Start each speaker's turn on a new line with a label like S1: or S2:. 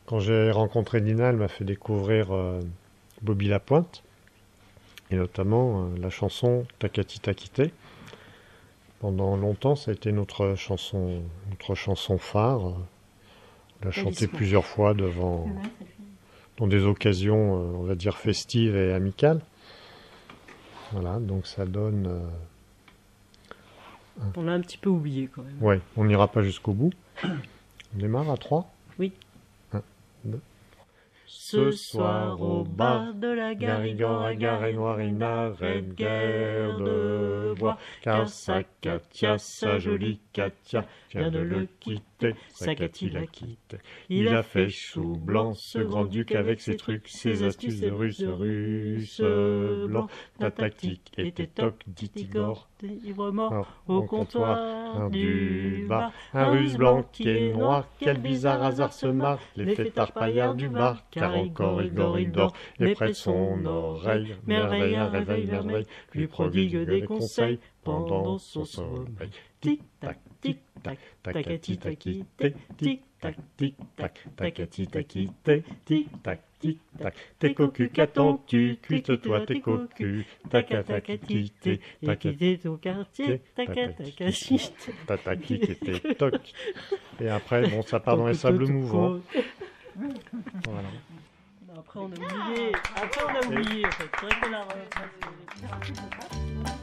S1: Quand j'ai rencontré Nina, elle m'a fait découvrir Bobby Lapointe, et notamment la chanson Takati Takité. Pendant longtemps, ça a été notre chanson phare. On l'a chantée plusieurs fois dans des occasions, on va dire, festives et amicales. Voilà, donc ça donne...
S2: On l'a un petit peu oublié quand même.
S1: Ouais, on n'ira pas jusqu'au bout. On démarre à 3.
S2: Oui.
S1: 1, 2.
S2: Ce soir au bar de la Garrigan, à Gare-et-Noir, il n'arrête guère de boire, car sa Katia, sa jolie Katia, vient de le quitter, sa Katie l'a quitté. Il a fait chou blanc, ce grand-duc, avec ses trucs, ses astuces de russe blanc. Ta tactique était toc, dit Igor, ivre mort, au comptoir du bar. Un russe blanc qui est noir, quel bizarre hasard se marre, les fêtards paillards du bar, car encore il dort, et près de son oreille, merveille, un réveil, merveille, lui prodigue des conseils pendant son sommeil. Tic-tac, tic-tac, tacati takité, tic-tac, tic-tac, tacati takité, tic-tac, tic-tac, t'es cocu, qu'attends-tu, cuite-toi tes cocus, tacatakatité, taquité ton quartier, tacatakatité,
S1: Tataki qui était toc. Et après, bon, ça part dans les sables mouvants. Voilà.
S2: Après on a oublié, en fait. C'est vrai qu'on a